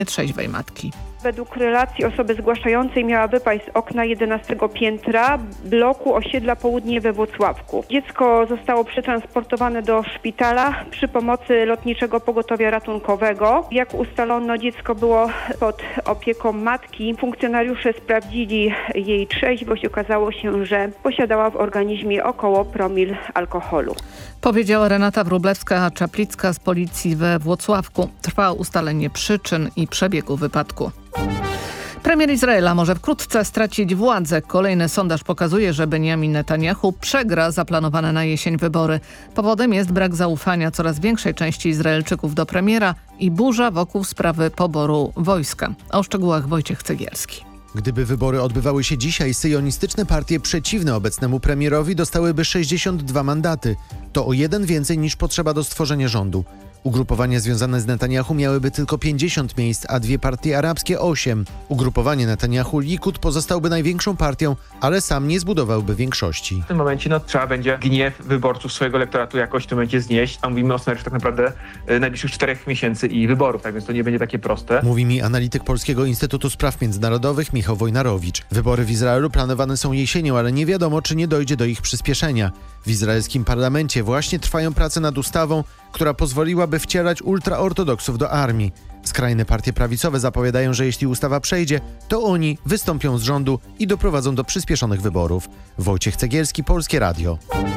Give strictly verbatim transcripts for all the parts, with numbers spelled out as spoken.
trzeźwej matki. Według relacji osoby zgłaszającej miała wypaść z okna jedenastego piętra bloku osiedla Południe we Włocławku. Dziecko zostało przetransportowane do szpitala przy pomocy lotniczego pogotowia ratunkowego. Jak ustalono, dziecko było pod opieką matki. Funkcjonariusze sprawdzili jej trzeźwość. Okazało się, że posiadała w organizmie około promil alkoholu. Powiedziała Renata Wróblewska-Czaplicka z policji we Włocławku. Trwa ustalenie przyczyn i przebiegu wypadku. Premier Izraela może wkrótce stracić władzę. Kolejny sondaż pokazuje, że Benjamin Netanyahu przegra zaplanowane na jesień wybory. Powodem jest brak zaufania coraz większej części Izraelczyków do premiera i burza wokół sprawy poboru wojska. O szczegółach Wojciech Cegielski. Gdyby wybory odbywały się dzisiaj, syjonistyczne partie przeciwne obecnemu premierowi dostałyby sześćdziesiąt dwa mandaty. To o jeden więcej niż potrzeba do stworzenia rządu. Ugrupowania związane z Netanyahu miałyby tylko pięćdziesiąt miejsc, a dwie partie arabskie osiem. Ugrupowanie Netanyahu Likud pozostałby największą partią, ale sam nie zbudowałby większości. W tym momencie no, trzeba będzie gniew wyborców swojego elektoratu jakoś w tym momencie znieść. A mówimy o scenariuszu tak naprawdę y, najbliższych czterech miesięcy i wyborów, tak więc to nie będzie takie proste. Mówi mi analityk Polskiego Instytutu Spraw Międzynarodowych Michał Wojnarowicz. Wybory w Izraelu planowane są jesienią, ale nie wiadomo, czy nie dojdzie do ich przyspieszenia. W izraelskim parlamencie właśnie trwają prace nad ustawą, która pozwoliłaby wcierać ultraortodoksów do armii. Skrajne partie prawicowe zapowiadają, że jeśli ustawa przejdzie, to oni wystąpią z rządu i doprowadzą do przyspieszonych wyborów. Wojciech Cegielski, Polskie Radio.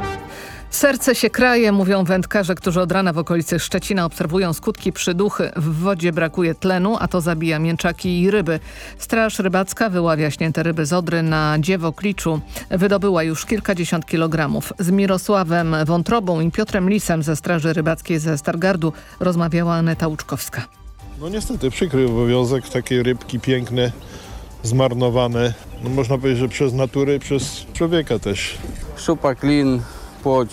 Serce się kraje, mówią wędkarze, którzy od rana w okolicy Szczecina obserwują skutki przyduchy. W wodzie brakuje tlenu, a to zabija mięczaki i ryby. Straż rybacka wyławia śnięte ryby z Odry na Dziewokliczu. Wydobyła już kilkadziesiąt kilogramów. Z Mirosławem Wątrobą i Piotrem Lisem ze Straży Rybackiej ze Stargardu rozmawiała Aneta Łuczkowska. No niestety przykry obowiązek, takie rybki piękne, zmarnowane. No można powiedzieć, że przez naturę, przez człowieka też. Szczupak, lin, płoć,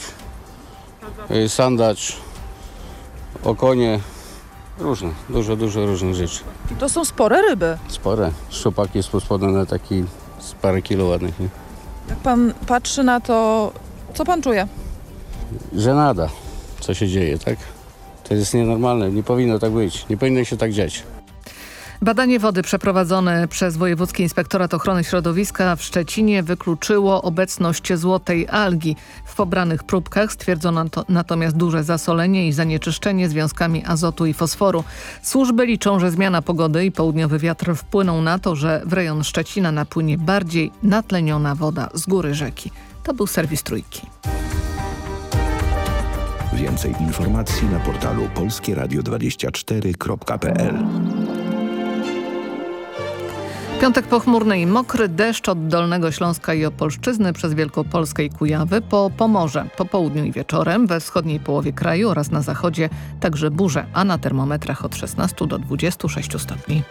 sandacz, okonie, różne, dużo, dużo różnych rzeczy. To są spore ryby. Spore. Szczupak jest pospodany taki z parę kilo ładnych. Nie? Jak pan patrzy na to, co pan czuje? Żenada, co się dzieje, tak? To jest nienormalne, nie powinno tak być, nie powinno się tak dziać. Badanie wody przeprowadzone przez Wojewódzki Inspektorat Ochrony Środowiska w Szczecinie wykluczyło obecność złotej algi. W pobranych próbkach stwierdzono to, natomiast duże zasolenie i zanieczyszczenie związkami azotu i fosforu. Służby liczą, że zmiana pogody i południowy wiatr wpłyną na to, że w rejon Szczecina napłynie bardziej natleniona woda z góry rzeki. To był serwis Trójki. Więcej informacji na portalu polskie radio dwadzieścia cztery kropka p l. Piątek pochmurny i mokry, deszcz od Dolnego Śląska i Opolszczyzny przez Wielkopolskę i Kujawy po Pomorze. Po południu i wieczorem we wschodniej połowie kraju oraz na zachodzie także burze, a na termometrach od szesnastu do dwudziestu sześciu stopni.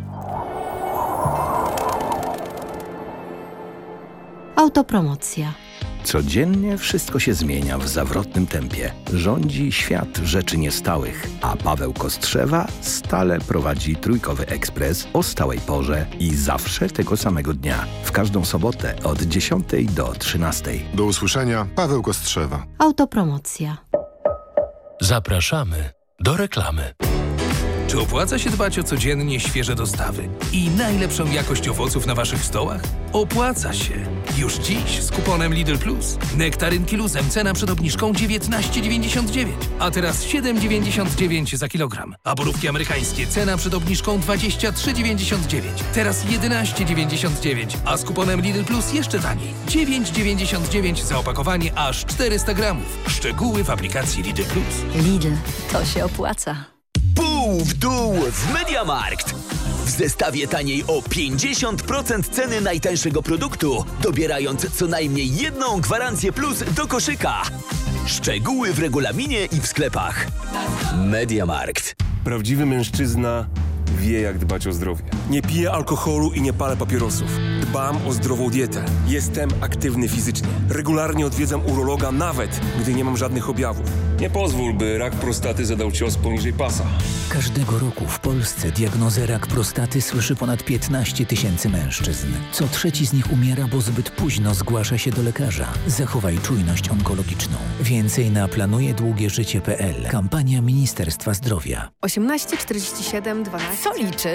Autopromocja. Codziennie wszystko się zmienia w zawrotnym tempie. Rządzi świat rzeczy niestałych, a Paweł Kostrzewa stale prowadzi Trójkowy Ekspres o stałej porze i zawsze tego samego dnia. W każdą sobotę od dziesiątej do trzynastej. Do usłyszenia, Paweł Kostrzewa. Autopromocja. Zapraszamy do reklamy. Czy opłaca się dbać o codziennie świeże dostawy i najlepszą jakość owoców na waszych stołach? Opłaca się! Już dziś z kuponem Lidl Plus. Nektarynki luzem cena przed obniżką dziewiętnaście dziewięćdziesiąt dziewięć, a teraz siedem dziewięćdziesiąt dziewięć za kilogram. A borówki amerykańskie cena przed obniżką dwadzieścia trzy dziewięćdziesiąt dziewięć, teraz jedenaście dziewięćdziesiąt dziewięć, a z kuponem Lidl Plus jeszcze taniej. dziewięć dziewięćdziesiąt dziewięć za opakowanie aż czterysta gramów. Szczegóły w aplikacji Lidl Plus. Lidl, to się opłaca. Pół w dół w MediaMarkt. W zestawie taniej o pięćdziesiąt procent ceny najtańszego produktu, dobierając co najmniej jedną gwarancję plus do koszyka. Szczegóły w regulaminie i w sklepach. MediaMarkt. Prawdziwy mężczyzna wie, jak dbać o zdrowie. Nie piję alkoholu i nie palę papierosów. Dbam o zdrową dietę. Jestem aktywny fizycznie. Regularnie odwiedzam urologa, nawet gdy nie mam żadnych objawów. Nie pozwól, by rak prostaty zadał cios poniżej pasa. Każdego roku w Polsce diagnozę rak prostaty słyszy ponad piętnaście tysięcy mężczyzn. Co trzeci z nich umiera, bo zbyt późno zgłasza się do lekarza. Zachowaj czujność onkologiczną. Więcej na planuje długie życie kropka p l. Kampania Ministerstwa Zdrowia. osiemnaście czterdzieści siedem dwanaście. Co liczy?